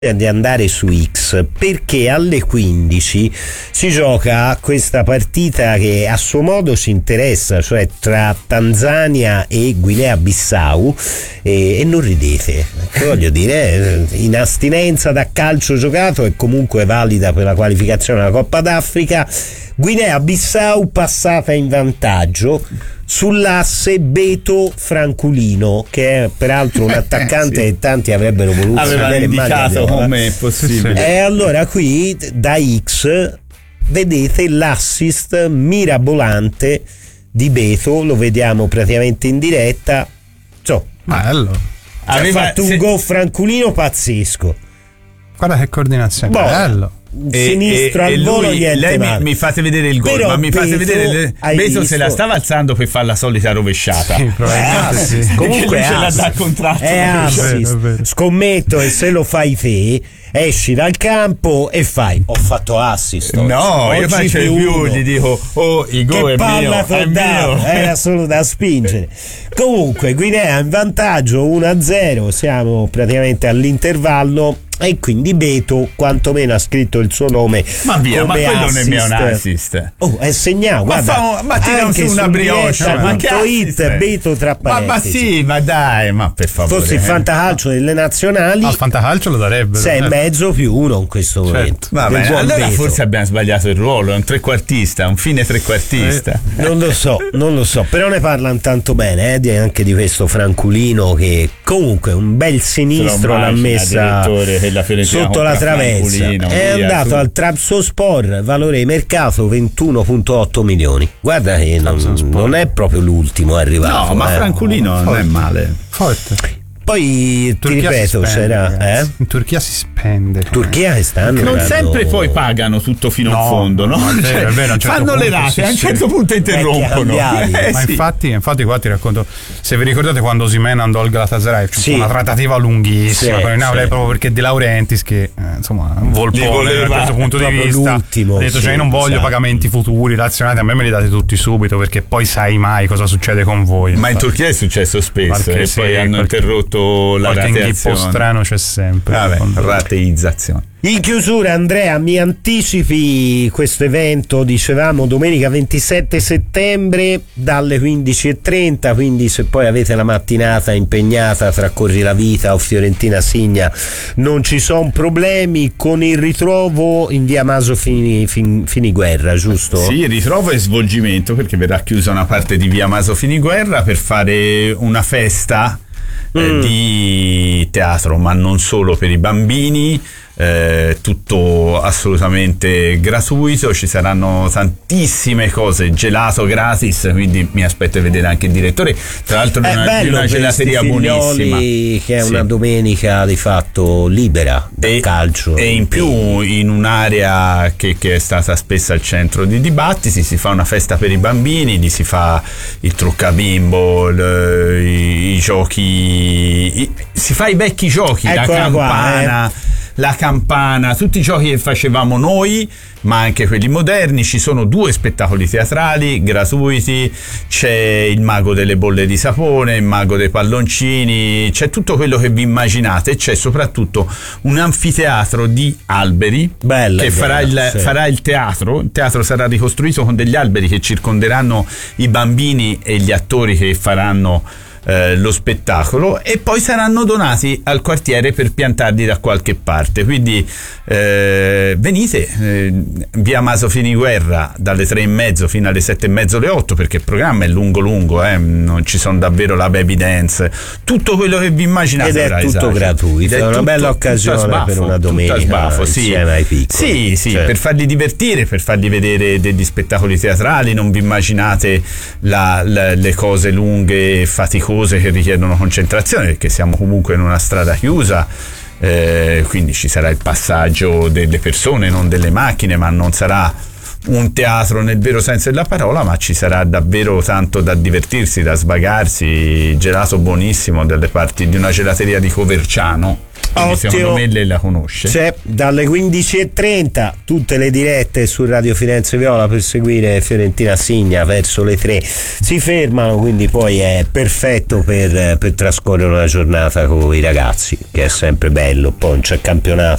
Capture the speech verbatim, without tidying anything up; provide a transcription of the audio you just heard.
di andare su X, perché alle quindici si gioca questa partita che a suo modo ci interessa, cioè tra Tanzania e Guinea-Bissau, e, e non ridete, che voglio dire, in astinenza da calcio giocato è comunque valida per la qualificazione alla Coppa d'Africa. Guinea-Bissau passata in vantaggio sull'asse Beto-Franculino, che è peraltro un attaccante sì. che tanti avrebbero voluto aveva indicato come è possibile. E allora qui da X vedete l'assist mirabolante di Beto, lo vediamo praticamente in diretta. So, bello. Ha fatto un se... gol Franculino pazzesco. Guarda che coordinazione, boh. bello. Sinistro e, al volo, lui, niente lei male. Mi, mi fate vedere il gol, ma mi Beto, fate vedere le, Beto se la stava alzando per fare la solita rovesciata. Sì, eh, sì. Comunque ce la dà contratto. È assist. Scommetto che se lo fai te esci dal campo e fai ho fatto assist. No, oggi io faccio il più, gli dico oh il gol è mio, è mio. Era solo da spingere. Comunque Guinea in vantaggio uno a zero, siamo praticamente all'intervallo. E quindi Beto quantomeno ha scritto il suo nome. Ma via, ma quello assist. non è un assist. Oh, è segnato. Ma, guarda, fa, ma tira su una brioche. Ma che it, Beto tra parentesi. Ma, ma sì, ma dai, ma per favore. Forse il eh. fantacalcio delle nazionali. Al fantacalcio lo darebbe. sei e mezzo più uno in questo certo. momento. Va bene, allora Beto. forse abbiamo sbagliato il ruolo, è un trequartista, un fine trequartista. Eh, non lo so, non lo so, però ne parlano tanto bene eh, anche di questo Franculino che comunque un bel sinistro l'ha messa sotto la traversa. È via, andato su. al Trabzonspor, valore di mercato ventuno virgola otto milioni. Guarda che non, non è proprio l'ultimo arrivato. No, ma eh. Franculino non è male. Forte. Poi ti Turchia ripeto, spende, c'era eh? in Turchia si spende. Turchia che stanno non dando... sempre poi pagano tutto fino no, in fondo, no? no cioè, è vero, certo fanno punto, le rate, sì, a un sì. certo punto interrompono. Eh, ma sì. infatti, infatti qua ti racconto, se vi ricordate quando Osimhen andò al Galatasaray, c'è sì. una trattativa lunghissima sì, con il Napoli, sì. proprio perché De Laurentiis che eh, insomma Volpone da questo punto di vista l'ultimo, ha detto sì, cioè io non voglio esatto. pagamenti futuri razionati, a me me li date tutti subito perché poi sai mai cosa succede con voi. Ma in Turchia è successo spesso e poi hanno interrotto la rate. Un po' strano c'è sempre. Vabbè, rateizzazione. In chiusura, Andrea, mi anticipi questo evento, dicevamo domenica ventisette settembre dalle quindici e trenta, quindi se poi avete la mattinata impegnata tra Corri la Vita o Fiorentina Signa non ci sono problemi, con il ritrovo in via Maso Fini, fin, Finiguerra, giusto? Sì, ritrovo e svolgimento perché verrà chiusa una parte di via Maso Finiguerra per fare una festa Mm. Eh, di teatro, ma non solo per i bambini, eh, tutto assolutamente gratuito, ci saranno tantissime cose, gelato gratis, quindi mi aspetto di vedere anche il direttore, tra l'altro è una, di una gelateria buonissima che è sì. una domenica di fatto libera dal e, calcio e in più in un'area che, che è stata spesso al centro di dibattiti, si fa una festa per i bambini, lì si fa il truccabimbo, il, i, i giochi i, si fa i vecchi giochi, Eccola la campana qua, eh. la campana, tutti i giochi che facevamo noi, ma anche quelli moderni. Ci sono due spettacoli teatrali gratuiti, c'è il mago delle bolle di sapone, il mago dei palloncini, c'è tutto quello che vi immaginate, e c'è soprattutto un anfiteatro di alberi Bella, che farà il, sì. farà il teatro. Il teatro sarà ricostruito con degli alberi che circonderanno i bambini e gli attori che faranno Eh, lo spettacolo, e poi saranno donati al quartiere per piantarli da qualche parte, quindi eh, venite eh, via Maso Finiguerra dalle tre e mezzo fino alle sette e mezzo, le otto, perché il programma è lungo lungo, eh, non ci sono davvero la baby dance, tutto quello che vi immaginate, ed è tutto esagero. gratuito, è una tutto, bella occasione sbaffo, per una domenica sbaffo, sì. insieme ai piccoli, sì, sì, certo. per farli divertire, per farli vedere degli spettacoli teatrali, non vi immaginate la, la, le cose lunghe e faticose che richiedono concentrazione, perché siamo comunque in una strada chiusa, eh, quindi ci sarà il passaggio delle persone, non delle macchine, ma non sarà un teatro nel vero senso della parola, ma ci sarà davvero tanto da divertirsi, da svagarsi, gelato buonissimo delle parti di una gelateria di Coverciano Quindi secondo me lei la conosce. C'è dalle quindici e trenta tutte le dirette su Radio Firenze Viola per seguire Fiorentina Signa verso le tre si fermano, quindi poi è perfetto per, per trascorrere una giornata con i ragazzi, che è sempre bello, poi non c'è campionato.